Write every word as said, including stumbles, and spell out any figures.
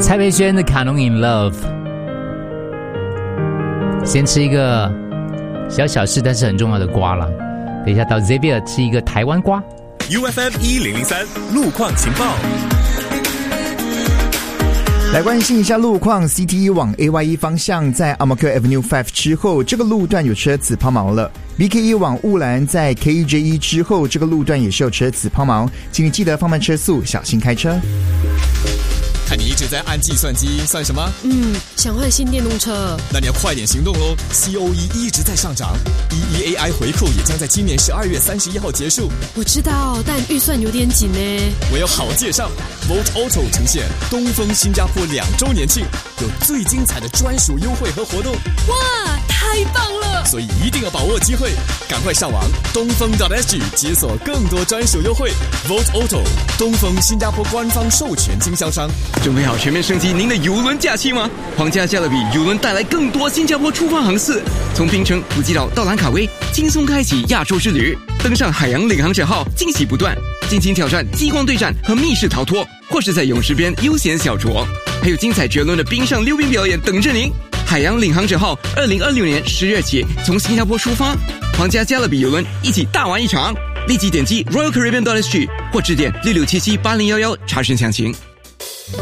蔡培轩的《卡农 in Love》。先吃一个小小事但是很重要的瓜啦，等一下到 Xavier 吃一个台湾瓜。 U F M 一零零三路况情报。 来关心一下路况 ，C T E 往 A Y E 方向在 Ang Mo Kio Avenue 五之后，这个路段有车子抛锚了。B K E 往雾兰在 K E J E 之后，这个路段也是有车子抛锚，请你记得放慢车速，小心开车。 看你一直在按计算机，算什么？ 嗯，想换新电动车。 那你要快点行动咯 ！C O E 一直在上涨 ，E E A I 回扣也将在今年十二月三十一号结束。 我知道，但预算有点紧呢。 我有好介绍 ，Volt Auto 呈现东风新加坡两周年庆，有最精彩的专属优惠和活动。 哇，太棒了！ 所以一定要把握机会，赶快上网东风 .sg 解锁更多专属优惠。Volt Auto 东风新加坡官方授权经销商。 准备好全面升级您的邮轮假期吗？皇家加勒比邮轮带来更多新加坡出发航次，从槟城、普吉岛到兰卡威，轻松开启亚洲之旅。登上海洋领航者号，惊喜不断，尽情挑战激光对战和密室逃脱，或是在泳池边悠闲小酌，还有精彩绝伦的冰上溜冰表演等着您。海洋领航者号二零二六年十月起从新加坡出发，皇家加勒比邮轮一起大玩一场。立即点击 Royal Caribbean .sg 或致电六六七七八零一一查询详情。